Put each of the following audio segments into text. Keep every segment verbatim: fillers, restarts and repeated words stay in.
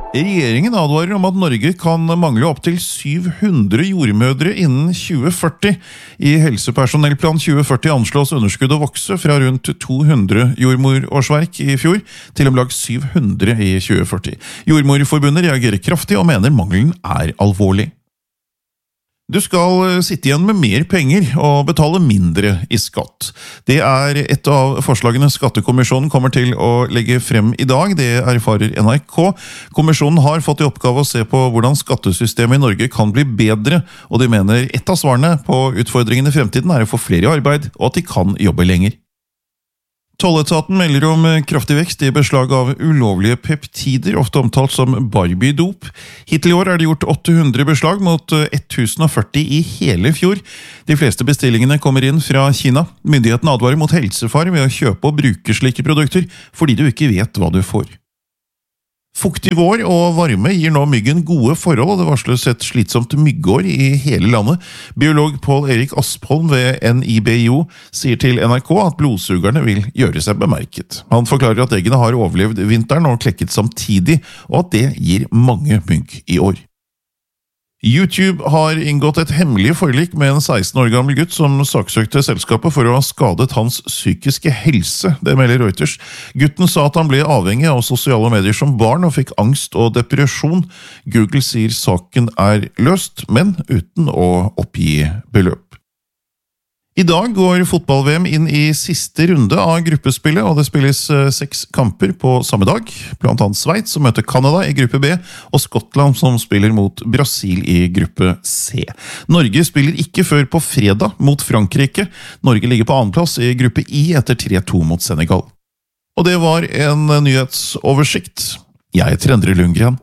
Regjeringen advarer om at Norge kan mangle opp til syv hundre jordmødre innen tjue førti. I Helsepersonellplan tjue førti anslås underskuddet å vokse fra rundt to hundre jordmorårsverk i fjor til om lag syv hundre i tjue førti. Jordmorforbundet reagerer kraftig og mener mangelen er alvorlig. Du skal sitte igjen med mer penger og betale mindre i skatt. Det er et av forslagene Skattekommisjonen kommer til å legge frem i dag, det erfarer N R K. Kommisjonen har fått i oppgave å se på hvordan skattesystemet i Norge kan bli bedre, og de mener et av svarene på utfordringene i fremtiden er å få flere i arbeid, og at de kan jobbe lenger. Tolletaten melder om kraftig vekst i beslag av ulovlige peptider, ofte omtalt som Barbie-dop. Hittil i år er det gjort åtte hundre beslag mot tusen og førti i hele fjor. De fleste bestillingene kommer inn fra Kina. Myndighetene advarer mot helsefare ved å kjøpe og bruke slike produkter, fordi du ikke vet hva du får. Fuktig vår og varme gir nå myggen gode forhold, og det varsles et slitsomt myggår i hele landet. Biolog Pål Erik Aspholm ved N I B I O sier til N R K at blodsugerne vil gjøre seg bemerket. Han forklarer at eggene har overlevd vinteren og klekket samtidig, og at det gir mange mygg i år. YouTube har inngått et hemmelig forlik med en seksten år gammel gutt som saksøkte selskapet for å ha skadet hans psykiske helse, det melder Reuters. Gutten sa at han ble avhengig av sosiale medier som barn og fikk angst og depresjon. Google sier saken er løst, men uten å oppgi beløp. I dag går fotball-V M inn i siste runde av gruppespillet, og det spilles seks kamper på samme dag. Blant annet Sveits som møter Canada i gruppe B, og Skottland som spiller mot Brasil i gruppe C. Norge spiller ikke før på fredag mot Frankrike. Norge ligger på annen plass i gruppe I etter tre to mot Senegal. Og det var en nyhetsoversikt. Jeg heter Endre Lundgren.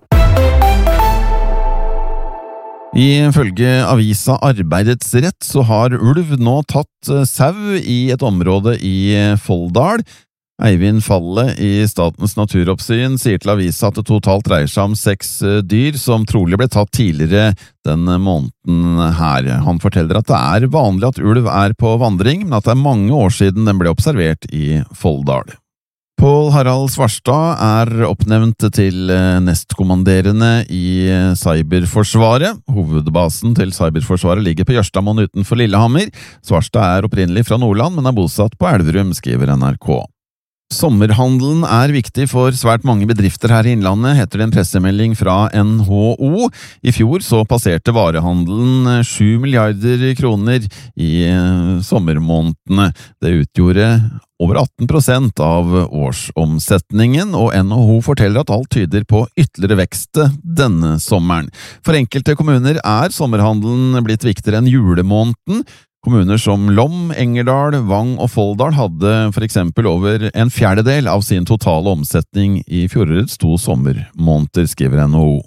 Ifølge avisa Arbeidets Rett så har ulv nå tatt sau i et område i Folldal. Eivind Falle i Statens naturoppsyn sier til avisa at det totalt dreier seg om seks dyr som trolig ble tatt tidligere denne måneden her. Han forteller at det er vanlig at ulv er på vandring, men at det er mange år siden den ble observert i Folldal. Pål Harald Svarstad er oppnevnt til nestkommanderende i Cyberforsvaret. Hovedbasen til Cyberforsvaret ligger på Jørstadmoen utenfor Lillehammer. Svarstad er opprinnelig fra Nordland, men er bosatt på Elverum, skriver N R K. Sommerhandelen er viktig for svært mange bedrifter her i Innlandet, heter det en pressemelding fra N H O. I fjor så passerte varehandelen sju milliarder kroner i sommermånedene. Det utgjorde over atten prosent av årsomsetningen, og N H O forteller at alt tyder på ytterligere vekst denne sommeren. For enkelte kommuner er sommerhandelen blitt viktigere enn julemåneden. Kommuner som Lom, Engerdal, Vang og Folldal hadde for eksempel over en fjerdedel av sin totale omsetning i fjorårets to sommermåneder, skriver N H O.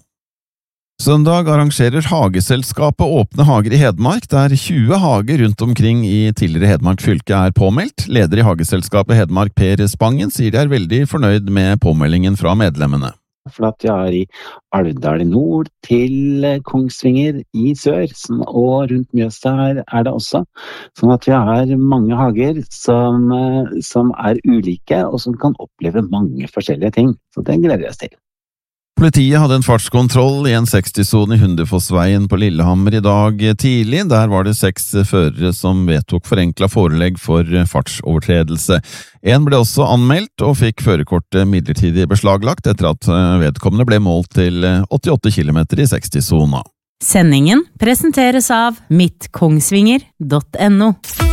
Søndag arrangerer Hageselskapet Åpne hager i Hedmark, der tjue hager rundt omkring i tidligere Hedmark fylke er påmeldt. Leder i Hageselskapet Hedmark, Per Spangen, sier de er veldig fornøyd med påmeldingen fra medlemmene. For at vi er i Alvdal i nord til Kongsvinger i sør, og rundt Mjøsa her er det også. Sånn at vi har mange hager som, som er ulike, og som kan oppleve mange forskjellige ting. Så det gleder vi oss til. Politiet hadde en fartskontroll i en seksti-sone i Hundefossveien på Lillehammer i dag tidlig. Der var det seks førere som vedtok forenklet forelegg for fartsovertredelse. En ble også anmeldt og fikk førerkortet midlertidig beslaglagt etter at vedkommende ble målt til åttiåtte kilometer i seksti-sona. Sendingen presenteres av mitt kongsvinger punktum no.